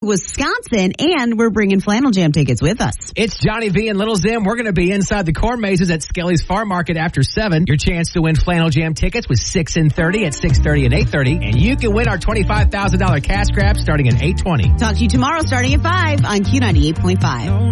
Wisconsin, and we're bringing Flannel Jam tickets with us. It's Johnny V and Little Zim. We're going to be inside the corn mazes at Skelly's Farm Market after 7. Your chance to win Flannel Jam tickets with 6 and 30 at 6:30 and 8:30. And you can win our $25,000 cash grab starting at 8:20. Talk to you tomorrow starting at 5 on Q98.5.